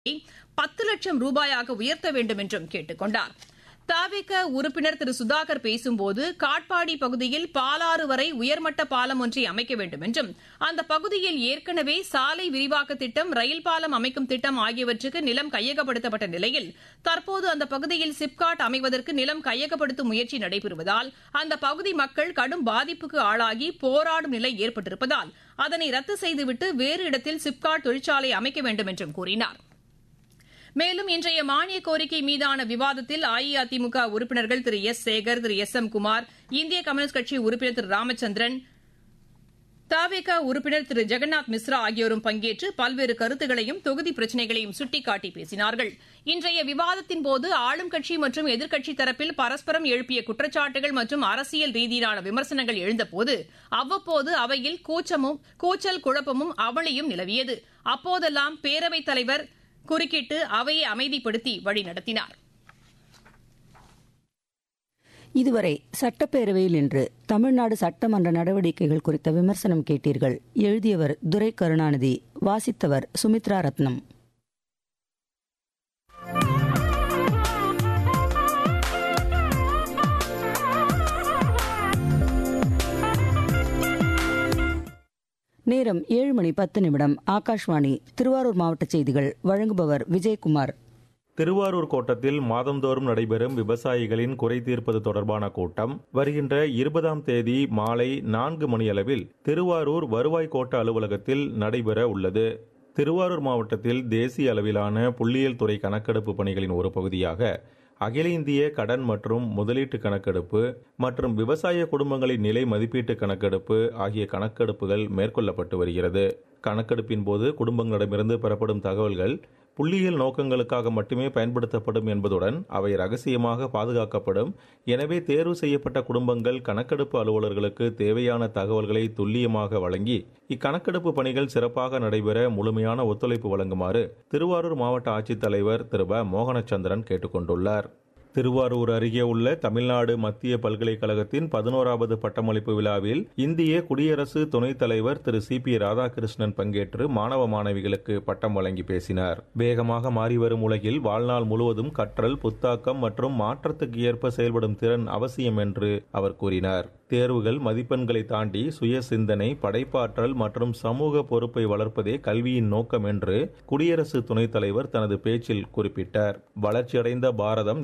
10 லட்சம் ரூபாயாக உயர்த்த வேண்டும் என்றும் கேட்டுக் கொண்டார். தவிக உறுப்பினர் திரு சுதாகர் பேசும்போது காட்பாடி பகுதியில் பாலாறு வரை உயர்மட்ட பாலம் ஒன்றை அமைக்க வேண்டும் என்றும் அந்த பகுதியில் ஏற்கனவே சாலை விரிவாக்க திட்டம், ரயில் பாலம் அமைக்கும் திட்டம் ஆகியவற்றுக்கு நிலம் கையகப்படுத்தப்பட்ட நிலையில் தற்போது அந்த பகுதியில் சிப்காட் அமைவதற்கு நிலம் கையகப்படுத்தும் முயற்சி நடைபெறுவதால் அந்த பகுதி மக்கள் கடும் பாதிப்புக்கு ஆளாகி போராடும் நிலை ஏற்பட்டிருப்பதால் அதனை ரத்து செய்துவிட்டு வேறு இடத்தில் சிப்காட் தொழிற்சாலை அமைக்க வேண்டும் என்றும் கூறினார். மேலும் இன்றைய மானிய கோரிக்கை மீதான விவாதத்தில் அஇஅதிமுக உறுப்பினர்கள் திரு எஸ் சேகர், திரு எஸ் எம் குமார், இந்திய கம்யூனிஸ்ட் கட்சி உறுப்பினர் திரு ராமச்சந்திரன், தவிக உறுப்பினர் திரு ஜெகநாத் மிஸ்ரா ஆகியோரும் பங்கேற்று பல்வேறு கருத்துக்களையும் தொகுதி பிரச்சினைகளையும் சுட்டிக்காட்டி பேசினார்கள். இன்றைய விவாதத்தின்போது ஆளும் கட்சி மற்றும் எதிர்க்கட்சி தரப்பில் பரஸ்பரம் எழுப்பிய குற்றச்சாட்டுகள் மற்றும் அரசியல் ரீதியிலான விமர்சனங்கள் எழுந்தபோது அவ்வப்போது அவையில் கூச்சல் குழப்பமும் அவளியும் நிலவியது. அப்போதெல்லாம் பேரவைத் தலைவர் குறுக்கிட்டு அவையை அமைதிப்படுத்தி வழிநடத்தினார். இதுவரை சட்டப்பேரவையில் இன்று தமிழ்நாடு சட்டமன்ற நடவடிக்கைகள் குறித்த விமர்சனம் கேட்டீர்கள். எழுதியவர் துரை கருணாநிதி, வாசித்தவர் சுமித்ரா ரத்னம். நேரம் 7:10. ஆகாஷ்வாணி திருவாரூர் மாவட்ட செய்திகள். வழங்குபவர் விஜயகுமார். திருவாரூர் கோட்டத்தில் மாதந்தோறும் நடைபெறும் விவசாயிகளின் குறை தீர்ப்பது தொடர்பான கூட்டம் வருகின்ற 20ஆம் தேதி மாலை 4 மணியளவில் திருவாரூர் வருவாய் கோட்ட அலுவலகத்தில் நடைபெற உள்ளது. திருவாரூர் மாவட்டத்தில் தேசிய அளவிலான புள்ளியியல் துறை கணக்கெடுப்பு பணிகளின் ஒரு பகுதியாக அகில இந்திய கடன் மற்றும் முதலீட்டு கணக்கெடுப்பு மற்றும் விவசாய குடும்பங்களின் நிலை மதிப்பீட்டு கணக்கெடுப்பு ஆகிய கணக்கெடுப்புகள் மேற்கொள்ளப்பட்டு வருகிறது. கணக்கெடுப்பின் போது குடும்பங்களிடமிருந்து பெறப்படும் தகவல்கள் புள்ளியியல் நோக்கங்களுக்காக மட்டுமே பயன்படுத்தப்படும் என்பதுடன் அவை ரகசியமாக பாதுகாக்கப்படும். எனவே தேர்வு செய்யப்பட்ட குடும்பங்கள் கணக்கெடுப்பு அலுவலர்களுக்கு தேவையான தகவல்களை துல்லியமாக வழங்கி இக்கணக்கெடுப்பு பணிகள் சிறப்பாக நடைபெற முழுமையான ஒத்துழைப்பு வழங்குமாறு திருவாரூர் மாவட்ட ஆட்சித்தலைவர் திரு ப. மோகனச்சந்திரன் கேட்டுக் கொண்டுள்ளார். திருவாரூர் அருகே உள்ள தமிழ்நாடு மத்திய பல்கலைக்கழகத்தின் 11வது பட்டமளிப்பு விழாவில் இந்திய குடியரசு துணைத் தலைவர் திரு சி.பி. ராதாகிருஷ்ணன் பங்கேற்று மாணவ மாணவிகளுக்கு பட்டம் வழங்கி பேசினார். வேகமாக மாறிவரும் உலகில் வாழ்நாள் முழுவதும் கற்றல், புத்தாக்கம் மற்றும் மாற்றத்துக்கு ஏற்ப செயல்படும் திறன் அவசியம் என்று அவர் கூறினார். தேர்வுகள், மதிப்பெண்களை தாண்டி சுய சிந்தனை, படைப்பாற்றல் மற்றும் சமூக பொறுப்பை வளர்ப்பதே கல்வியின் நோக்கம் என்று குடியரசு துணைத் தலைவர் தனது பேச்சில் குறிப்பிட்டார். வளர்ச்சியடைந்த பாரதம்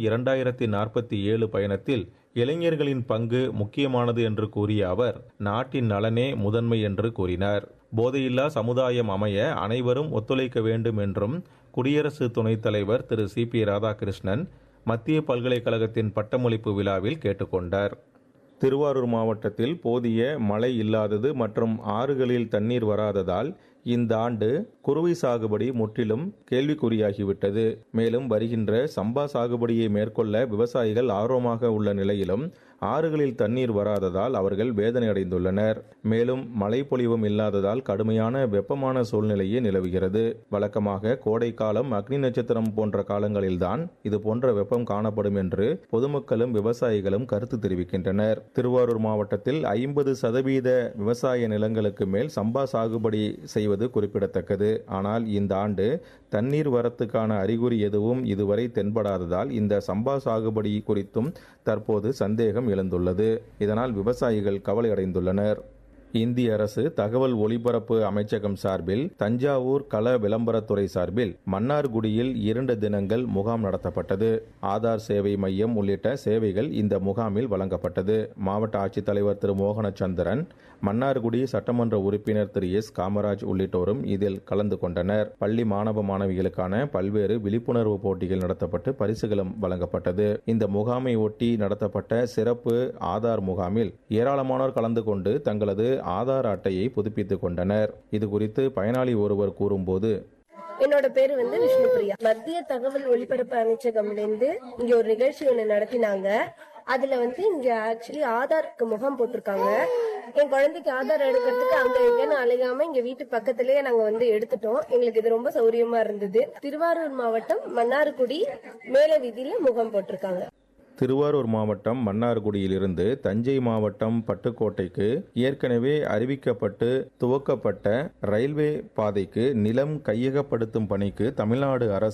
2047 பயணத்தில் இளைஞர்களின் பங்கு முக்கியமானது என்று கூறிய அவர் நாட்டின் நலனே முதன்மை என்று கூறினார். போதையில்லா சமுதாயம் அமைய அனைவரும் ஒத்துழைக்க வேண்டும் என்றும் குடியரசு துணைத் தலைவர் திரு சி.பி. ராதாகிருஷ்ணன் மத்திய பல்கலைக்கழகத்தின் பட்டமளிப்பு விழாவில் கேட்டுக்கொண்டார். திருவாரூர் மாவட்டத்தில் போதிய மழை இல்லாதது மற்றும் ஆறுகளில் தண்ணீர் வராததால் இந்த ஆண்டு குறுவை சாகுபடி முற்றிலும் கேள்விக்குறியாகிவிட்டது. மேலும் வருகின்ற சம்பா சாகுபடியை மேற்கொள்ள விவசாயிகள் ஆர்வமாக உள்ள நிலையிலும் ஆறுகளில் தண்ணீர் வராததால் அவர்கள் வேதனை அடைந்துள்ளனர். மேலும் மழை பொழிவும் இல்லாததால் கடுமையான வெப்பமான சூழ்நிலையே நிலவுகிறது. வழக்கமாக கோடை காலம், அக்னி நட்சத்திரம் போன்ற காலங்களில்தான் இது போன்ற வெப்பம் காணப்படும் என்று பொதுமக்களும் விவசாயிகளும் கருத்து தெரிவிக்கின்றனர். திருவாரூர் மாவட்டத்தில் 50% விவசாய நிலங்களுக்கு மேல் சம்பா சாகுபடி செய்வது குறிப்பிடத்தக்கது. ஆனால் இந்த ஆண்டு தண்ணீர் வரத்துக்கான அறிகுறி எதுவும் இதுவரை தென்படாததால் இந்த சம்பா சாகுபடி குறித்தும் தற்போது சந்தேகம் எழுந்துள்ளது. இதனால் விவசாயிகள் கவலை அடைந்துள்ளனர். இந்திய அரசு தகவல் ஒலிபரப்பு அமைச்சகம் சார்பில் தஞ்சாவூர் கள விளம்பரத்துறை சார்பில் மன்னார்குடியில் 2 தினங்கள் முகாம் நடத்தப்பட்டது. ஆதார் சேவை மையம் உள்ளிட்ட சேவைகள் இந்த முகாமில் வழங்கப்பட்டது. மாவட்ட ஆட்சித்தலைவர் திரு மோகனச்சந்திரன், மன்னார்குடி சட்டமன்ற உறுப்பினர் திரு எஸ் காமராஜ் உள்ளிட்டோரும் இதில் கலந்து கொண்டனர். பள்ளி மாணவ மாணவிகளுக்கான பல்வேறு விழிப்புணர்வு போட்டிகள் நடத்தப்பட்டு பரிசுகளும் வழங்கப்பட்டது. இந்த முகாமை ஒட்டி நடத்தப்பட்ட சிறப்பு ஆதார் முகாமில் ஏராளமானோர் கலந்து கொண்டு தங்களது ஆதார் அட்டையை புதுப்பித்துக் கொண்டனர். இது குறித்து பயனாளி ஒருவர் கூறும்போது, என்னோட பேரு விஷ்ணுபிரியா. மத்திய தகவல் ஒலிபரப்பு அமைச்சகம்லேருந்து இங்க ஒரு நிகழ்ச்சி ஒண்ணு நடத்தினாங்க. அதுல இங்க ஆக்சுவலி ஆதாருக்கு முகாம் போட்டிருக்காங்க. என் குழந்தைக்கு ஆதார் எடுக்கிறதுக்கு அங்க எங்கன்னு அலையாம இங்க வீட்டு பக்கத்திலேயே நாங்க எடுத்துட்டோம். எங்களுக்கு இது ரொம்ப சௌரியமா இருந்தது. திருவாரூர் மாவட்டம் மன்னார்குடி மேல வீதியில முகாம் போட்டிருக்காங்க. திருவாரூர் மாவட்டம் மன்னார்குடியிலிருந்து தஞ்சை மாவட்டம் பட்டுக்கோட்டைக்கு ஏற்கனவே அறிவிக்கப்பட்டு துவக்கப்பட்ட ரயில்வே பாதைக்கு நிலம் கையகப்படுத்தும் பணிக்கு தமிழ்நாடு அரசு